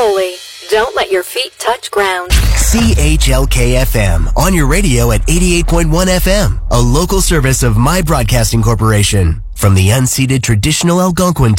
Foley. Don't let your feet touch ground. CHLK-FM, on your radio at 88.1 FM, a local service of My Broadcasting Corporation. From the unceded traditional Algonquin